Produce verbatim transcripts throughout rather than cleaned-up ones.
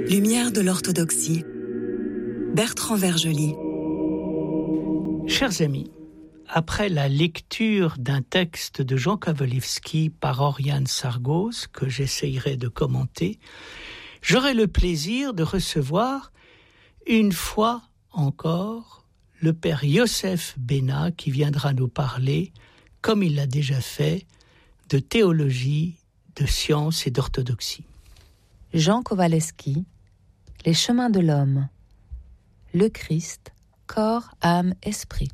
Lumière de l'orthodoxie. Bertrand Vergely. Chers amis, après la lecture d'un texte de Jean Kowalewski par Oriane Sargos, que j'essayerai de commenter, j'aurai le plaisir de recevoir, une fois encore, le père Yosef Bena qui viendra nous parler, comme il l'a déjà fait, de théologie, de science et d'orthodoxie. Jean Kowalewski, Les chemins de l'homme, le Christ, corps, âme, esprit.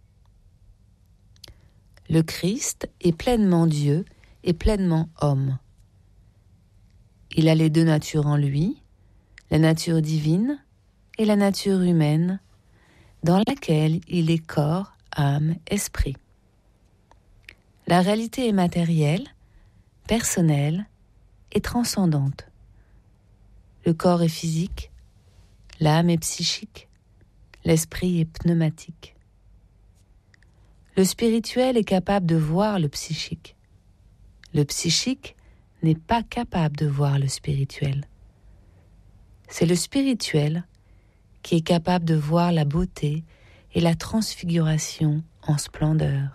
Le Christ est pleinement Dieu et pleinement homme. Il a les deux natures en lui, la nature divine et la nature humaine, dans laquelle il est corps, âme, esprit. La réalité est matérielle, personnelle et transcendante. Le corps est physique, l'âme est psychique, l'esprit est pneumatique. Le spirituel est capable de voir le psychique. Le psychique n'est pas capable de voir le spirituel. C'est le spirituel qui est capable de voir la beauté et la transfiguration en splendeur.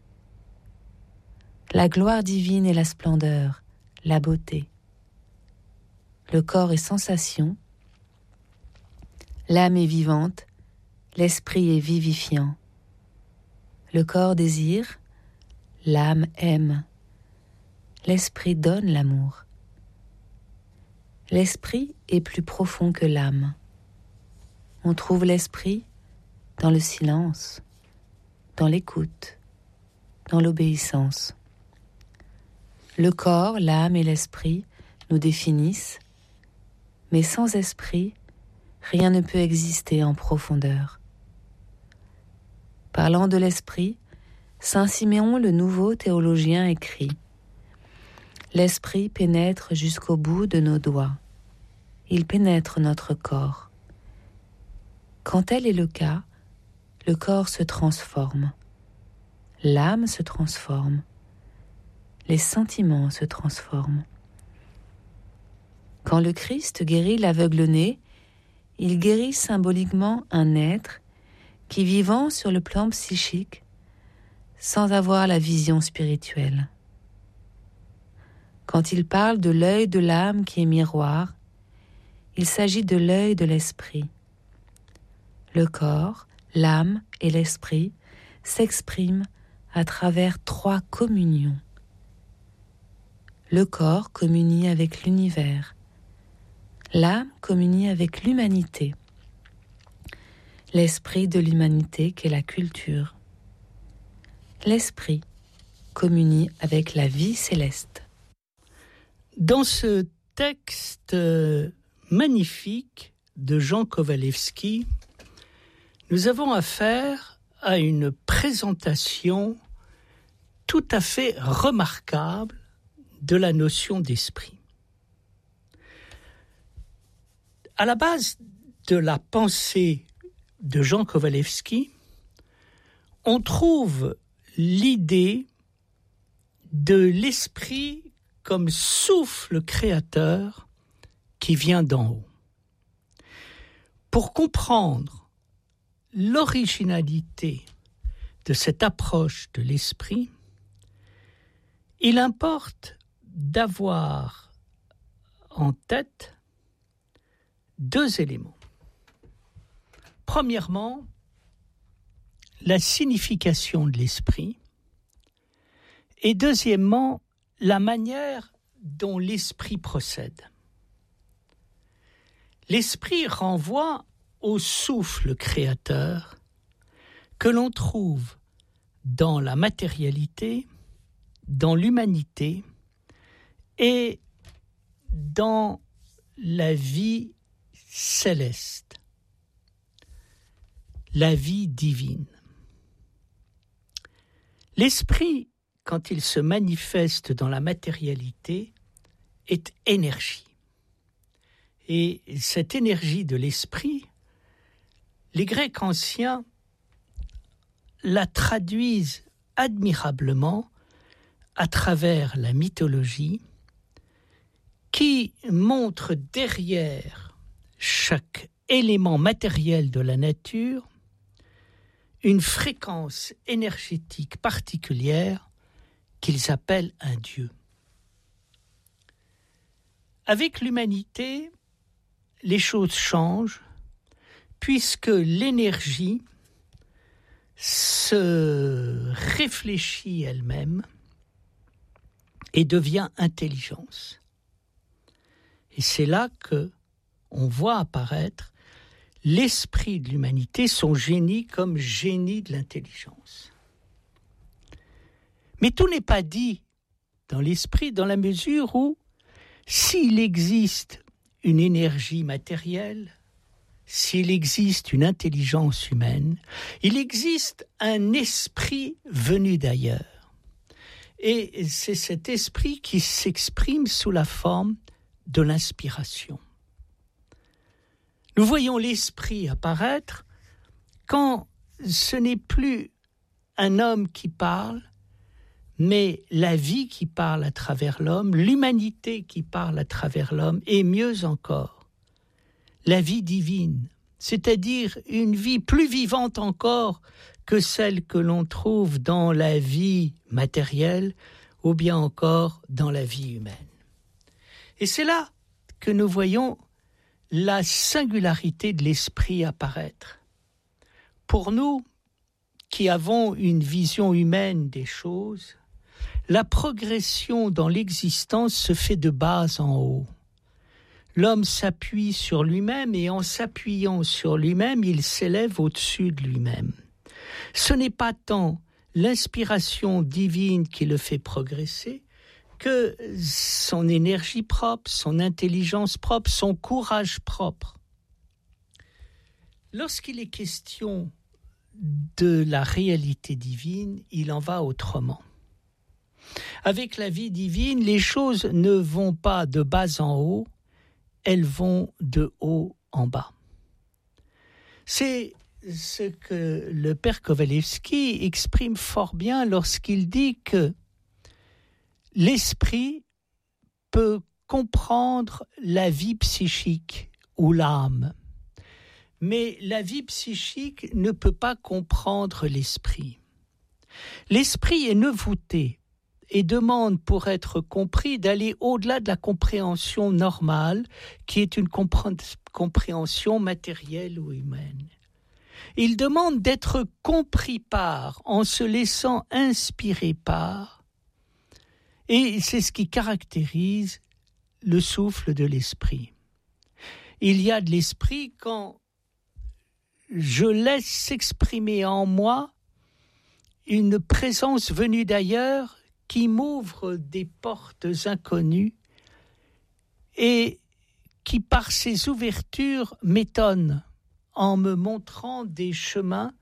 La gloire divine et la splendeur, la beauté. Le corps est sensation, l'âme est vivante, l'esprit est vivifiant. Le corps désire, l'âme aime, l'esprit donne l'amour. L'esprit est plus profond que l'âme. On trouve l'esprit dans le silence, dans l'écoute, dans l'obéissance. Le corps, l'âme et l'esprit nous définissent, mais sans esprit, rien ne peut exister en profondeur. Parlant de l'esprit, saint Siméon le nouveau théologien écrit « L'esprit pénètre jusqu'au bout de nos doigts. Il pénètre notre corps. Quand tel est le cas, le corps se transforme. L'âme se transforme. Les sentiments se transforment. Quand le Christ guérit l'aveugle-né, il guérit symboliquement un être qui, vivant sur le plan psychique, sans avoir la vision spirituelle. Quand il parle de l'œil de l'âme qui est miroir, il s'agit de l'œil de l'esprit. Le corps, l'âme et l'esprit s'expriment à travers trois communions. Le corps communie avec l'univers. L'âme communie avec l'humanité. L'esprit de l'humanité qu'est la culture. L'esprit communie avec la vie céleste. Dans ce texte magnifique de Jean Kowalewski, nous avons affaire à une présentation tout à fait remarquable de la notion d'esprit. À la base de la pensée de Jean Kowalewski, on trouve l'idée de l'esprit comme souffle créateur qui vient d'en haut. Pour comprendre l'originalité de cette approche de l'esprit, il importe d'avoir en tête deux éléments. Premièrement, la signification de l'esprit et deuxièmement, la manière dont l'esprit procède. L'esprit renvoie au souffle créateur que l'on trouve dans la matérialité, dans l'humanité et dans la vie céleste, la vie divine. L'esprit, quand il se manifeste dans la matérialité, est énergie. Et cette énergie de l'esprit, les Grecs anciens la traduisent admirablement à travers la mythologie qui montre derrière chaque élément matériel de la nature une fréquence énergétique particulière qu'ils appellent un Dieu. Avec l'humanité, les choses changent puisque l'énergie se réfléchit elle-même et devient intelligence. Et c'est là que on voit apparaître l'esprit de l'humanité, son génie comme génie de l'intelligence. Mais tout n'est pas dit dans l'esprit dans la mesure où s'il existe une énergie matérielle, s'il existe une intelligence humaine, il existe un esprit venu d'ailleurs. Et c'est cet esprit qui s'exprime sous la forme de l'inspiration. Nous voyons l'esprit apparaître quand ce n'est plus un homme qui parle, mais la vie qui parle à travers l'homme, l'humanité qui parle à travers l'homme, et mieux encore, la vie divine, c'est-à-dire une vie plus vivante encore que celle que l'on trouve dans la vie matérielle ou bien encore dans la vie humaine. Et c'est là que nous voyons la singularité de l'esprit apparaître. Pour nous, qui avons une vision humaine des choses, la progression dans l'existence se fait de bas en haut. L'homme s'appuie sur lui-même et en s'appuyant sur lui-même, il s'élève au-dessus de lui-même. Ce n'est pas tant l'inspiration divine qui le fait progresser que son énergie propre, son intelligence propre, son courage propre. Lorsqu'il est question de la réalité divine, il en va autrement. Avec la vie divine, les choses ne vont pas de bas en haut, elles vont de haut en bas. C'est ce que le père Kowalewski exprime fort bien lorsqu'il dit que l'esprit peut comprendre la vie psychique ou l'âme, mais la vie psychique ne peut pas comprendre l'esprit. L'esprit est nevouté et demande, pour être compris, d'aller au-delà de la compréhension normale, qui est une compréhension matérielle ou humaine. Il demande d'être compris par, en se laissant inspirer par, et c'est ce qui caractérise le souffle de l'esprit. Il y a de l'esprit quand je laisse s'exprimer en moi une présence venue d'ailleurs qui m'ouvre des portes inconnues et qui, par ces ouvertures, m'étonne en me montrant des chemins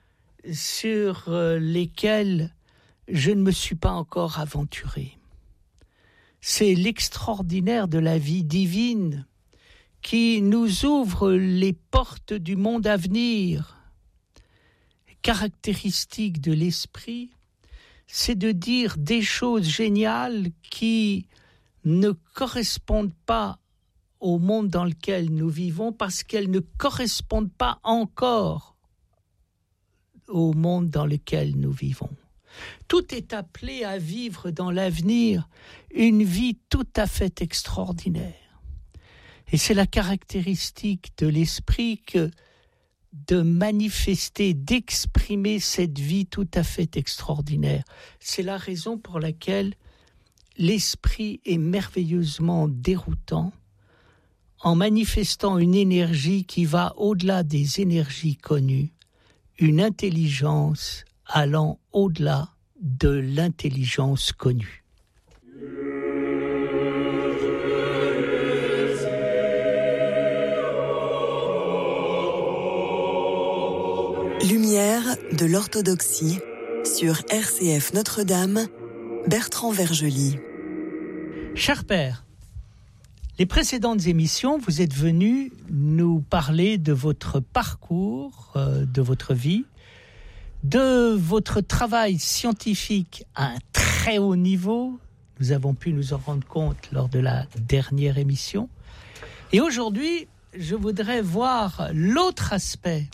sur lesquels je ne me suis pas encore aventuré. C'est l'extraordinaire de la vie divine qui nous ouvre les portes du monde à venir. Caractéristique de l'esprit, c'est de dire des choses géniales qui ne correspondent pas au monde dans lequel nous vivons parce qu'elles ne correspondent pas encore au monde dans lequel nous vivons. Tout est appelé à vivre dans l'avenir une vie tout à fait extraordinaire. Et c'est la caractéristique de l'esprit que de manifester, d'exprimer cette vie tout à fait extraordinaire. C'est la raison pour laquelle l'esprit est merveilleusement déroutant en manifestant une énergie qui va au-delà des énergies connues, une intelligence allant au-delà de l'intelligence connue. Lumière de l'orthodoxie sur R C F Notre-Dame, Bertrand Vergely. Cher père, les précédentes émissions, vous êtes venu nous parler de votre parcours, euh, de votre vie, de votre travail scientifique à un très haut niveau. Nous avons pu nous en rendre compte lors de la dernière émission. Et aujourd'hui, je voudrais voir l'autre aspect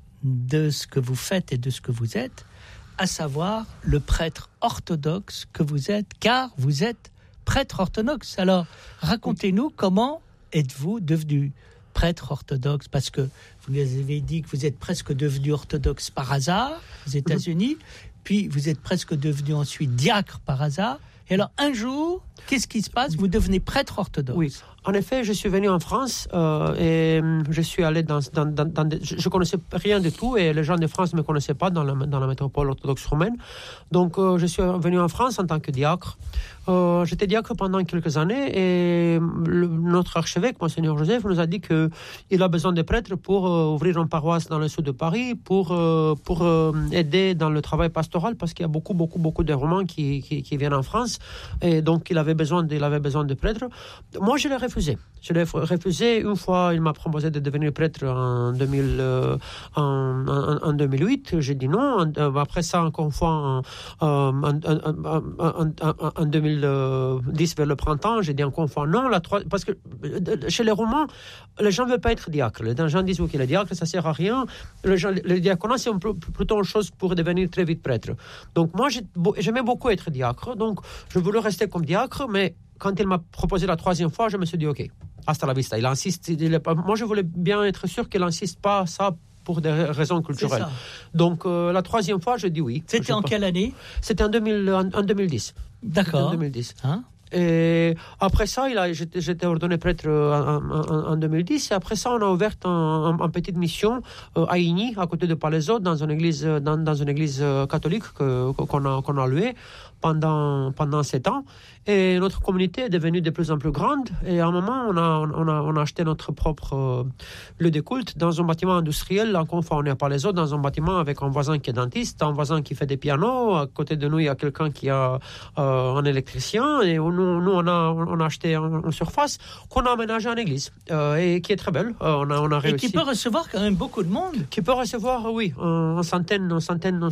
de ce que vous faites et de ce que vous êtes, à savoir le prêtre orthodoxe que vous êtes, car vous êtes prêtre orthodoxe. Alors, racontez-nous comment êtes-vous devenu prêtre orthodoxe, parce que vous nous avez dit que vous êtes presque devenu orthodoxe par hasard aux États-Unis, puis vous êtes presque devenu ensuite diacre par hasard. Et alors, un jour, qu'est-ce qui se passe ? Vous devenez prêtre orthodoxe. Oui. En effet, je suis venu en France euh, et je suis allé dans... dans, dans, dans des, je ne connaissais rien du tout et les gens de France ne me connaissaient pas dans la, dans la métropole orthodoxe roumaine. Donc, euh, je suis venu en France en tant que diacre. Euh, j'étais diacre pendant quelques années et le, notre archevêque, Monseigneur Joseph, nous a dit qu'il a besoin de prêtres pour euh, ouvrir une paroisse dans le sud de Paris, pour, euh, pour euh, aider dans le travail pastoral, parce qu'il y a beaucoup, beaucoup, beaucoup de Roumains qui, qui, qui viennent en France. Et donc, il avait besoin de, il avait besoin de prêtres. Moi, je l'ai refusé. Je l'ai refusé. Une fois, il m'a proposé de devenir prêtre en, deux mille, euh, en, en, en deux mille huit. J'ai dit non. Après ça, encore une fois, en, en, en, en, en, en deux mille dix, vers le printemps, j'ai dit encore une fois non. La trois, parce que chez les Roumains, les gens ne veulent pas être diacres. Les gens disent ok, le diacre, ça ne sert à rien. Les gens, le diaconat, c'est plutôt une chose pour devenir très vite prêtre. Donc moi, j'aimais beaucoup être diacre. Donc je voulais rester comme diacre, mais quand il m'a proposé la troisième fois, je me suis dit, OK, hasta la vista. Il insiste. Il est pas... Moi, je voulais bien être sûr qu'il n'insiste pas ça pour des raisons culturelles. Donc, euh, la troisième fois, je dis oui. C'était en pas... quelle année ? C'était en, deux mille, en, en deux mille dix. D'accord. En deux mille dix. Hein ? Et après ça, il a, j'étais, j'étais ordonné prêtre en, en, en deux mille dix. Et après ça, on a ouvert une un petite mission euh, à Igny, à côté de Palaiseau, dans une église, dans, dans une église catholique que, qu'on a, qu'on a louée pendant, pendant sept ans. Et notre communauté est devenue de plus en plus grande. Et à un moment, on a, on a, on a acheté notre propre euh, lieu de culte dans un bâtiment industriel. Encore une fois, on est à Palaiseau, dans un bâtiment avec un voisin qui est dentiste, un voisin qui fait des pianos. À côté de nous, il y a quelqu'un qui a euh, un électricien. Et nous, nous on, a, on a acheté une surface qu'on a aménagée en église euh, et qui est très belle. Euh, on a, on a réussi. Et qui peut recevoir quand même beaucoup de monde. Qui peut recevoir, oui, une centaine, une centaine,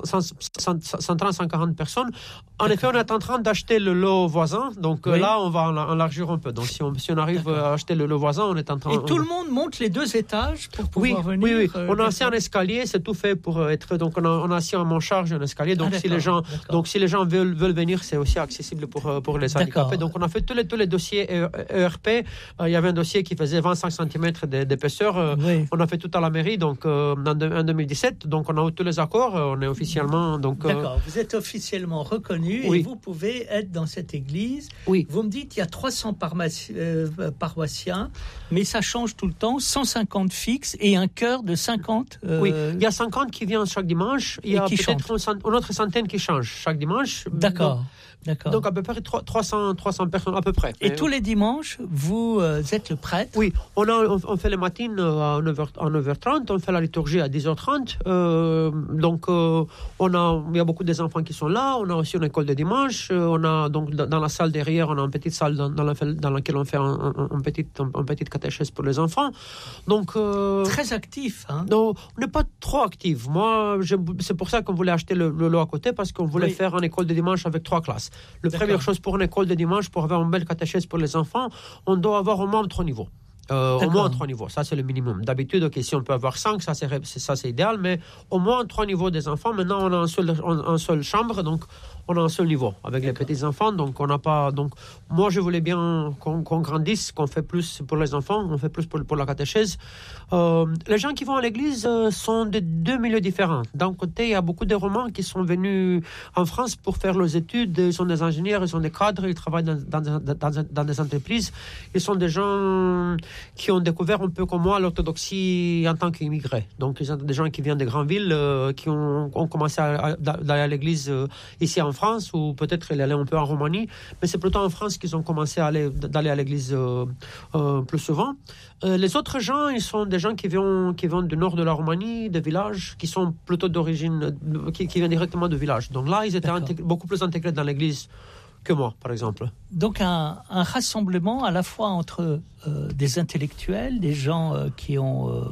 cent trente, cent quarante personnes. En D'accord. effet, on est en train d'acheter le lot voisin, donc oui. là, on va élargir un peu. Donc, si on, si on arrive D'accord. à acheter le lot voisin, on est en train... Et tout on... le monde monte les deux étages pour pouvoir oui, venir... Oui, oui, euh, on a assis un escalier, c'est tout fait pour être... Donc, on a, on a assis en mon charge un escalier, donc, ah, si les gens, donc si les gens veulent, veulent venir, c'est aussi accessible pour, pour les handicapés. Donc, on a fait tous les, tous les dossiers E R P. Euh, il y avait un dossier qui faisait vingt-cinq centimètres d'épaisseur. Euh, oui. On a fait tout à la mairie, donc, euh, en, de, en deux mille dix-sept. Donc, on a eu tous les accords. Euh, on est officiellement... Donc, D'accord, euh... vous êtes officiellement reconnu oui. et vous pouvez être dans cette église. Oui. Vous me dites qu'il y a trois cents parmassi- euh, paroissiens, mais ça change tout le temps, cent cinquante fixes et un chœur de cinquante. Euh... Oui, il y a cinquante qui viennent chaque dimanche. Il y a peut-être une, cent- une autre centaine qui changent chaque dimanche. D'accord. Donc, D'accord. Donc à peu près trois cents, trois cents personnes à peu près. Et Mais, tous les dimanches, vous euh, êtes le prêtre ? Oui, on, a, on, on fait les matines à neuf heures trente, on fait la liturgie à dix heures trente. Euh, donc euh, on a, il y a beaucoup des enfants qui sont là. On a aussi une école de dimanche. On a donc dans la salle derrière, on a une petite salle dans, dans, la, dans laquelle on fait un, un, un petit, un, un petit catéchèse pour les enfants. Donc euh, très actif, hein ? Non, on n'est pas trop actif. Moi, je, c'est pour ça qu'on voulait acheter le, le lot à côté, parce qu'on voulait oui. faire une école de dimanche avec trois classes. La première chose pour une école de dimanche, pour avoir une belle catéchèse pour les enfants, on doit avoir au moins trois niveaux. Euh, au moins trois niveaux, ça c'est le minimum. D'habitude, okay, si on peut avoir cinq, ça c'est, ça c'est idéal, mais au moins trois niveaux des enfants. Maintenant, on a un seul, un, un seul chambre, donc on a un seul niveau avec D'accord. les petits enfants. Donc on n'a pas. Donc moi, je voulais bien qu'on, qu'on grandisse, qu'on fait plus pour les enfants, on fait plus pour, pour la catéchèse. Euh, les gens qui vont à l'église euh, sont de deux milieux différents. D'un côté, il y a beaucoup de Romains qui sont venus en France pour faire leurs études. Ils sont des ingénieurs, ils sont des cadres, ils travaillent dans, dans, dans, dans des entreprises. Ils sont des gens qui ont découvert un peu comme moi l'orthodoxie en tant qu'immigrés. Donc, ils sont des gens qui viennent des grandes villes, euh, qui ont, ont commencé à, à, à aller à l'église euh, ici en France, ou peut-être ils allaient un peu en Roumanie, mais c'est plutôt en France qu'ils ont commencé à aller, d'aller à l'église euh, euh, plus souvent. Euh, les autres gens, ils sont des gens qui viennent, qui viennent du nord de la Roumanie, des villages, qui sont plutôt d'origine, qui, qui viennent directement de villages. Donc là, ils étaient intégrés, beaucoup plus intégrés dans l'église que moi, par exemple. Donc un, un rassemblement à la fois entre euh, des intellectuels, des gens euh, qui ont euh,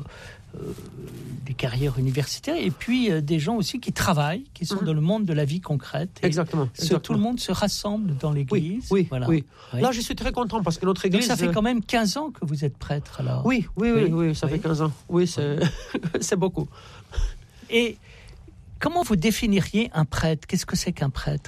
euh, des carrières universitaires, et puis euh, des gens aussi qui travaillent, qui sont mmh. dans le monde de la vie concrète. Exactement. Ce, exactement. Tout le monde se rassemble dans l'église. Oui, oui, voilà. oui. oui. Là, je suis très content parce que notre église... Donc ça fait quand même quinze ans que vous êtes prêtre, alors. Oui, oui, oui, oui, oui ça oui. fait quinze ans. Oui, c'est, c'est beaucoup. Et comment vous définiriez un prêtre ? Qu'est-ce que c'est qu'un prêtre ?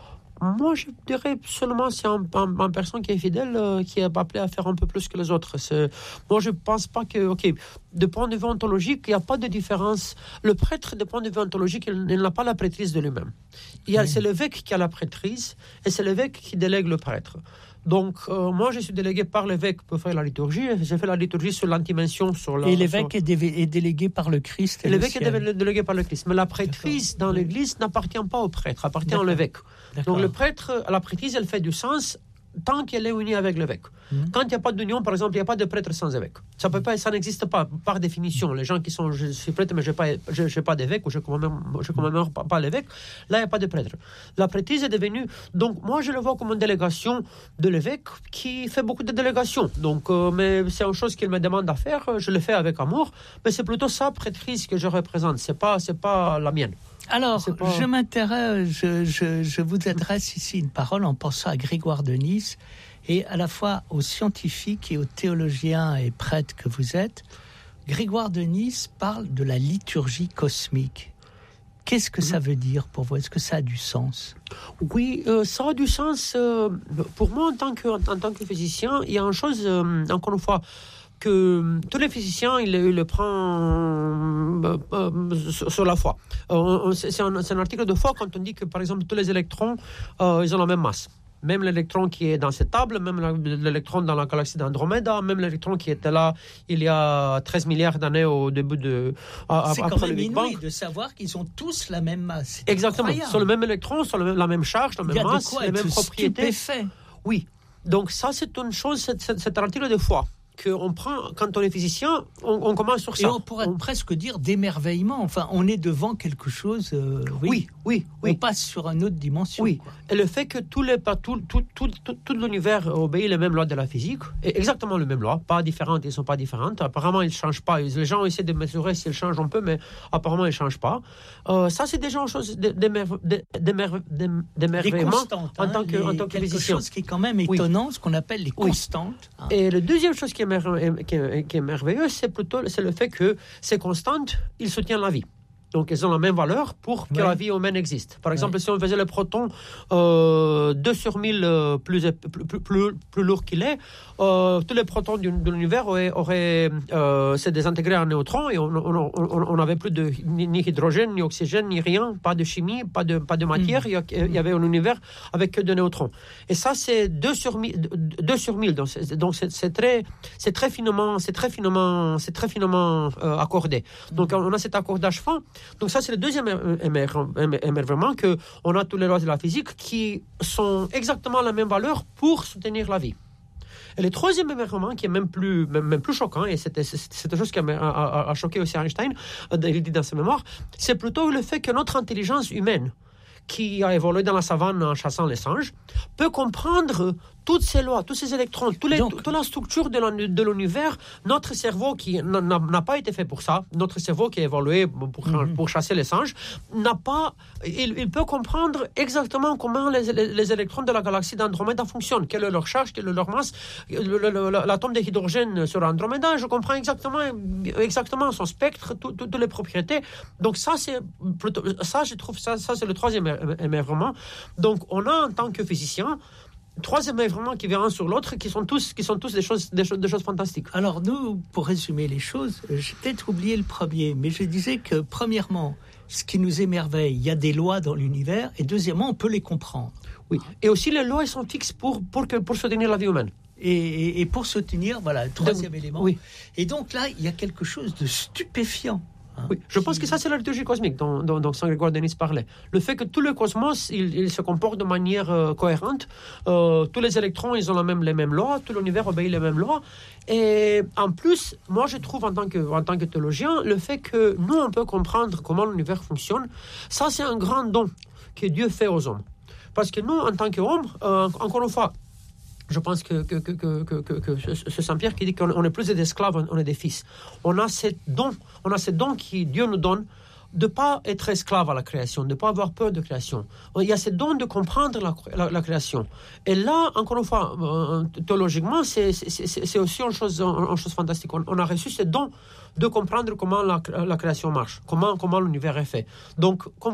Moi, je dirais seulement c'est un, un, un personne qui est fidèle, euh, qui est appelé à faire un peu plus que les autres. C'est, moi, je ne pense pas que, ok, de point de vue ontologique, il n'y a pas de différence. Le prêtre, de point de vue ontologique, il, il n'a pas la prêtrise de lui-même. Il y a, oui. C'est l'évêque qui a la prêtrise et c'est l'évêque qui délègue le prêtre. Donc, euh, moi, je suis délégué par l'évêque pour faire la liturgie. J'ai fait la liturgie sur l'antimension. Sur la, et l'évêque sur... est, dé- est délégué par le Christ. Et l'évêque le est délégué par le Christ. Mais la prêtrise D'accord. dans l'Église n'appartient pas au prêtre, appartient D'accord. à l'évêque. D'accord. Donc, le prêtre, la prêtrise, elle fait du sens tant qu'elle est unie avec l'évêque. Mmh. Quand il n'y a pas d'union, par exemple, il n'y a pas de prêtre sans évêque. Ça peut pas, ça n'existe pas par définition. Les gens qui sont, je suis prêtre, mais je n'ai pas, je, je pas d'évêque ou je ne commémore, je commémore pas, pas l'évêque, là, il n'y a pas de prêtre. La prêtrise est devenue... Donc, moi, je le vois comme une délégation de l'évêque qui fait beaucoup de délégations. Donc, euh, mais c'est une chose qu'il me demande à faire. Je le fais avec amour. Mais c'est plutôt sa prêtrise que je représente. Ce n'est pas, c'est pas la mienne. Alors, pas... je m'intéresse, je, je, je vous adresse ici une parole en pensant à Grégoire de Nice et à la fois aux scientifiques et aux théologiens et prêtres que vous êtes. Grégoire de Nice parle de la liturgie cosmique. Qu'est-ce que ça veut dire pour vous ? Est-ce que ça a du sens ? Oui, euh, ça a du sens. Euh, pour moi, en tant que, en, en tant que physicien, il y a une chose, euh, encore une fois, que tous les physiciens, ils, ils le prennent euh, euh, sur, sur la foi. Euh, c'est, un, c'est un article de foi quand on dit que, par exemple, tous les électrons, euh, ils ont la même masse. Même l'électron qui est dans cette table, même l'électron dans la galaxie d'Andromeda, même l'électron qui était là il y a treize milliards d'années au début de... À, c'est après quand le même Big Bang. inouï de savoir qu'ils ont tous la même masse. C'est Exactement. incroyable. Sur le même électron, sur le, la même charge, la même masse, les mêmes propriétés. Stupéfait. Oui. Donc ça, c'est une chose, c'est, c'est, c'est un article de foi. Qu'on prend, quand on est physicien, on, on commence sur ça. Et on pourrait on... presque dire d'émerveillement. Enfin, on est devant quelque chose. Euh, oui. oui, oui, oui. On passe sur une autre dimension. Oui. Quoi. Et le fait que tout, les, tout, tout, tout, tout, tout l'univers obéit les mêmes lois de la physique, et exactement les mêmes lois, pas différentes, ils ne sont pas différentes. Apparemment, ils ne changent pas. Les gens essaient de mesurer s'ils changent un peu, mais apparemment, ils ne changent pas. Euh, ça, c'est déjà une chose d'émerveillement en tant que, hein, en tant que quelque physicien. chose qui est quand même étonnant, oui. Ce qu'on appelle les oui. constantes. Hein. Et la deuxième chose qui est, mer- qui est, qui est merveilleuse, c'est plutôt c'est le fait que ces constantes, ils soutiennent la vie. Donc, elles ont la même valeur pour que ouais. la vie humaine existe. Par exemple, ouais. si on faisait le proton euh, deux sur mille euh, plus, plus, plus, plus, plus lourd qu'il est, euh, tous les protons du, de l'univers auraient, auraient euh, se désintégré en neutrons et on n'avait plus de, ni, ni hydrogène, ni oxygène, ni rien, pas de chimie, pas de, pas de matière. Mmh. Il, y a, il y avait un univers avec que de neutrons. Et ça, c'est deux sur mille. Donc, c'est, donc c'est, c'est, très, c'est très finement, c'est très finement, c'est très finement euh, accordé. Donc, on a cet accordage fin. Donc ça, c'est le deuxième émerveillement, qu'on a tous les lois de la physique qui sont exactement la même valeur pour soutenir la vie. Et le troisième émerveillement, qui est même plus, même, même plus choquant, et c'était, c'est une chose qui a, a, a choqué aussi Einstein, il dit dans ses mémoires, c'est plutôt le fait que notre intelligence humaine, qui a évolué dans la savane en chassant les singes, peut comprendre toutes ces lois, tous ces électrons, tous les, Donc, toute la structure de, de l'univers. Notre cerveau, qui n'a, n'a pas été fait pour ça, notre cerveau qui a évolué pour, mm-hmm. pour chasser les singes, n'a pas, il, il peut comprendre exactement comment les, les, les électrons de la galaxie d'Andromeda fonctionnent, quelle est leur charge, quelle est leur masse, le, le, le, l'atome d'hydrogène sur Andromeda, je comprends exactement, exactement son spectre, toutes tout, tout les propriétés. Donc ça, c'est plutôt, ça, je trouve, ça, ça c'est le troisième émerveillement. Donc on a, en tant que physicien, trois émerveillements qui viennent sur l'autre, qui sont tous, qui sont tous des choses, des choses, des choses fantastiques. Alors nous, pour résumer les choses, j'ai peut-être oublié le premier, mais je disais que premièrement, ce qui nous émerveille, il y a des lois dans l'univers, et deuxièmement, on peut les comprendre. Oui. Et aussi les lois, elles sont fixes pour pour que pour soutenir la vie humaine. Et, et, et pour soutenir, voilà, le troisième donc, élément. Oui. Et donc là, il y a quelque chose de stupéfiant. Hein, oui, je qui... pense que ça, c'est la liturgie cosmique dont, dont, dont Saint Grégoire de Nice parlait. Le fait que tout le cosmos, il, il se comporte de manière euh, cohérente. Euh, tous les électrons, ils ont la même, les mêmes lois. Tout l'univers obéit les mêmes lois. Et en plus, moi, je trouve, en tant que, en tant que théologien, le fait que nous, on peut comprendre comment l'univers fonctionne, ça, c'est un grand don que Dieu fait aux hommes. Parce que nous, en tant qu'hommes, euh, encore une fois, Je pense que, que, que, que, que, que, que c'est Saint-Pierre qui dit qu'on est plus des esclaves, on est des fils. On a ces dons, on a ces dons que Dieu nous donne de ne pas être esclave à la création, de ne pas avoir peur de création. Il y a ces dons de comprendre la, la, la création. Et là, encore une fois, euh, théologiquement, c'est, c'est, c'est, c'est aussi une chose, une chose fantastique. On, on a reçu ces dons de comprendre comment la, la création marche, comment, comment l'univers est fait. Donc,